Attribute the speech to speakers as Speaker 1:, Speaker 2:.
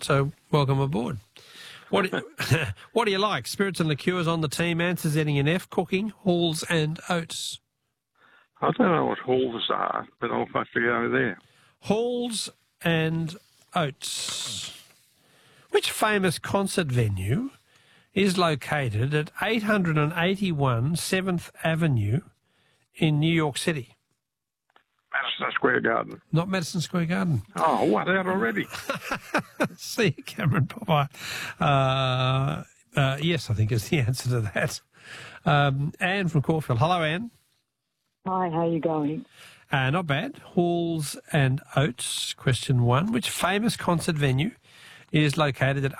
Speaker 1: So welcome aboard. What what do you like? Spirits and liqueurs on the team. Answers ending in F. Cooking, Halls and Oates.
Speaker 2: I don't know what halls are, but I'll have to go there.
Speaker 1: Halls and Oates. Which famous concert venue is located at 881 7th Avenue in New York City?
Speaker 2: Madison Square Garden.
Speaker 1: Not Madison Square Garden.
Speaker 2: Oh, what, out already?
Speaker 1: See you, Cameron Popeye. Yes, I think is the answer to that. Anne from Caulfield. Hello, Anne.
Speaker 3: Hi, how are you going?
Speaker 1: Not bad. Halls and Oates, question 1. Which famous concert venue is located at